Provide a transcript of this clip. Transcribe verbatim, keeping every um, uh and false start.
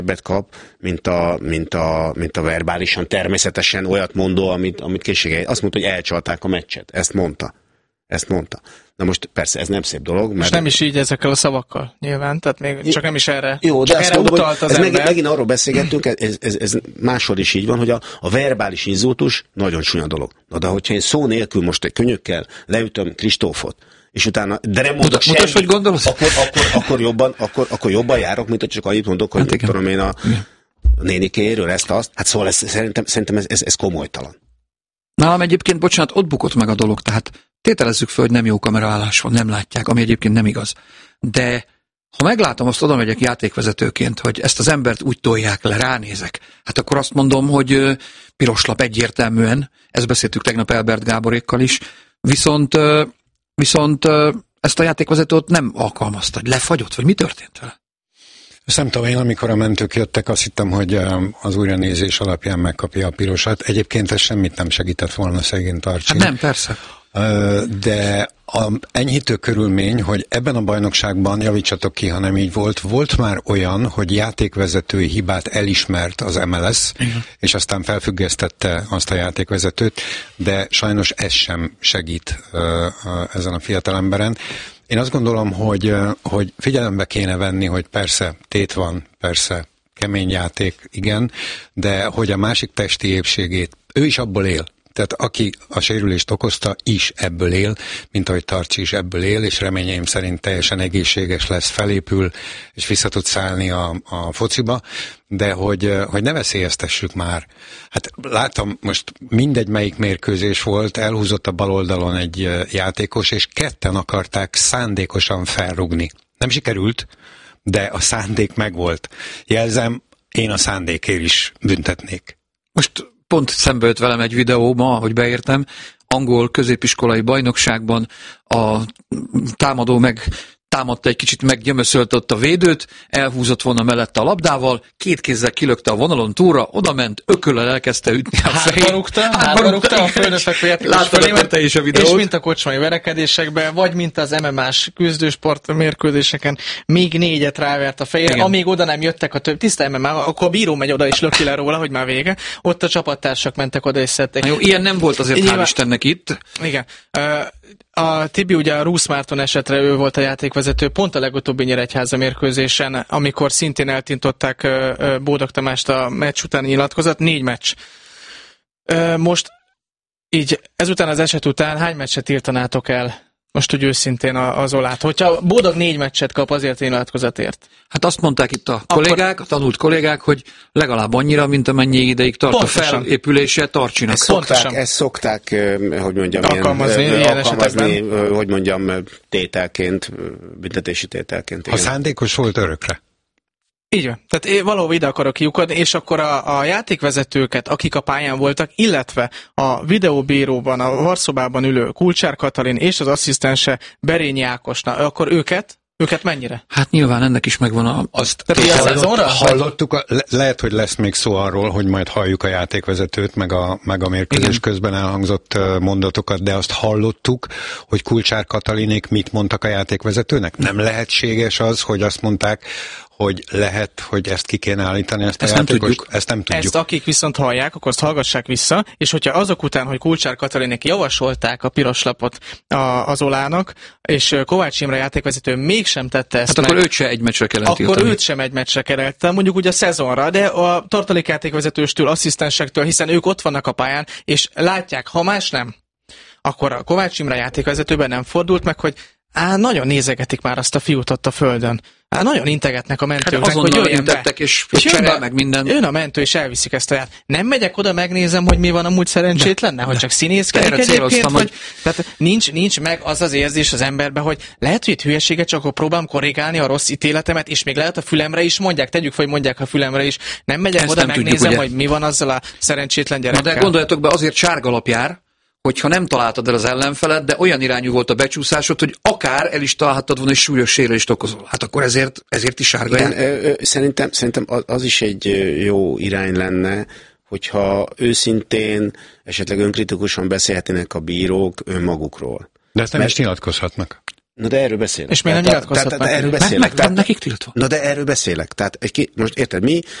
kap, mint a, mint, a, mint a verbálisan természetesen olyat mondó, amit, amit készsége. Azt mondta, hogy elcsalták a meccset. Ezt mondta. Ezt mondta. Na most persze ez nem szép dolog. Mert... És nem is így ezekkel a szavakkal, nyilván, tehát még csak nem is erre. Jó, de csak erre mondom, utalt az ez ember. megint, megint arról beszélgettünk, ez, ez, ez máshol is így van, hogy a, a verbális inzultus nagyon csúnya dolog. Na de hogyha én szó nélkül most egy könyökkel leütöm Kristófot, és utána, de nem mondok semmit, mutas, hogy gondolsz? Akkor, akkor, akkor, jobban, akkor, akkor jobban járok, mint hogy csak annyit mondok, hogy hát tudom én a nénikéről ezt-azt. Hát szóval ez, szerintem, szerintem ez, ez, ez komolytalan. Nálam egyébként, bocsánat, ott bukott meg a dolog, tehát tételezzük fel, hogy nem jó kameraállás van, nem látják, ami egyébként nem igaz. De ha meglátom, azt oda megyek játékvezetőként, hogy ezt az embert úgy tolják le, ránézek, hát akkor azt mondom, hogy piros lap egyértelműen, ezt beszéltük tegnap Elbert Gáborékkal is, viszont, viszont ezt a játékvezetőt nem alkalmazta, hogy lefagyott, vagy mi történt vele? Ezt nem tudom, én amikor a mentők jöttek, azt hittem, hogy az újranézés alapján megkapja a pirosat. Egyébként ez semmit nem segített volna szegény Tarcsin. Hát nem, persze. De a enyhítő körülmény, hogy ebben a bajnokságban, javítsatok ki, ha nem így volt, volt már olyan, hogy játékvezetői hibát elismert az em el es, igen, és aztán felfüggesztette azt a játékvezetőt, de sajnos ez sem segít ezen a fiatalemberen. Én azt gondolom, hogy, hogy figyelembe kéne venni, hogy persze tét van, persze kemény játék, igen, de hogy a másik testi épségét, ő is abból él. Tehát aki a sérülést okozta, is ebből él, mint ahogy Tarcsi is ebből él, és reményeim szerint teljesen egészséges lesz, felépül, és vissza tud szállni a, a fociba, de hogy, hogy ne veszélyeztessük már. Hát látom, most mindegy melyik mérkőzés volt, elhúzott a bal oldalon egy játékos, és ketten akarták szándékosan felrugni. Nem sikerült, de a szándék megvolt. Jelzem, én a szándékért is büntetnék. Most pont szembe jött velem egy videó ma, ahogy beértem, angol középiskolai bajnokságban a támadó meg támadta egy kicsit, meggyömöszölte ott a védőt, elhúzott volna mellette a labdával, két kézzel kilökte a vonalon túlra, odament, ököllel elkezdte ütni a fejét. Hátbarúgta, hátbarúgta a földre fekvő játékos fölé, te is a videót. És mint a kocsmai verekedésekben, vagy mint az em em á-s küzdősport mérkőzéseken, még négyet rávert a fejére, igen, amíg oda nem jöttek a több tiszta em em á, akkor a bíró megy oda és löki le róla, hogy már vége. Ott a csapattársak mentek oda és szedték. Jó, ilyen nem volt azért, hál' Istennek itt. Igen. A Tibi ugye a Rusz Márton esetre ő volt a játékvezető, pont a legutóbbi Nyíregyháza mérkőzésen, amikor szintén eltintották Bódog Tamást a meccs utáni nyilatkozat, négy meccs. Most így ezután az eset után hány meccset írtanátok el? Most úgy őszintén az Olát. Hogyha Bódog négy meccset kap azért a nyilatkozatért. Hát azt mondták itt a kollégák, a tanult kollégák, hogy legalább annyira, mint amennyi ideig tart pontosan a felépülése Tarcsinak. Ezt szokták, ezt szokták, hogy mondjam, alkalmazni, ilyen, ilyen alkalmazni hogy mondjam, tételként, büntetési tételként. Ha szándékos volt, örökre. Így van. Tehát én valahol ide akarok kiukadni, és akkor a, a játékvezetőket, akik a pályán voltak, illetve a videóbíróban, a varszobában ülő Kulcsár Katalin és az asszisztense Berényi Ákosna, akkor őket, őket mennyire? Hát nyilván ennek is megvan a... Azt hallott, hallottuk, a, le, lehet, hogy lesz még szó arról, hogy majd halljuk a játékvezetőt, meg a, meg a mérkőzés igen, közben elhangzott mondatokat, de azt hallottuk, hogy Kulcsár Katalinék mit mondtak a játékvezetőnek? Nem lehetséges az, hogy azt mondták, hogy lehet, hogy ezt ki kéne állítani, ezt, ezt a játékos, nem tudjuk. Ezt nem tudjuk. Ezt akik viszont hallják, akkor azt hallgassák vissza, és hogyha azok után, hogy Kulcsár Katalinék javasolták a piros lapot a, az Olának, és Kovács Imre játékvezető mégsem tette ezt hát meg, akkor őt se egy meccsre kellett akkor írtani. őt sem egy meccsre kellett, mondjuk ugye a szezonra, de a tartalékjátékvezetőstől, asszisztensektől, hiszen ők ott vannak a pályán, és látják, ha más nem, akkor a Kovács Imre játékvezetőben nem fordult meg, hogy Á, nagyon nézegetik már azt a fiút ott a földön. Á, nagyon integetnek a mentőknek, hát hogy jöjjön be. És, és jön, be, meg minden. Jön a mentő, és elviszik ezt a ját. Nem megyek oda, megnézem, hogy mi van, amúgy szerencsét de, lenne, hogy de, csak színészkedik egyébként, hogy, hogy tehát nincs, nincs meg az az érzés az emberben, hogy lehet, hogy itt hülyeséget, csak akkor próbálom korrigálni a rossz ítéletemet, és még lehet a fülemre is mondják, tegyük fel, hogy mondják a fülemre is. Nem megyek ezt oda, nem megnézem, tudjuk, hogy mi van azzal a szerencsétlen gyerekkel. Na de gondoljatok be, azért sárgalap jár, hogyha nem találtad el az ellenfelet, de olyan irányú volt a becsúszásod, hogy akár el is találhattad volna, és súlyos sérülést okozol. Hát akkor ezért, ezért is sárga jár. Igen, ö, szerintem, szerintem az is egy jó irány lenne, hogyha őszintén, esetleg önkritikusan beszélhetnének a bírók önmagukról. De ezt nem Mert... is nyilatkozhatnak. Na de erről beszélek. És miért nem nyilatkozhat meg? Erről Meg, beszélek. meg van tehát, nekik tiltva. na de erről beszélek. Tehát egy ki, most érted, mi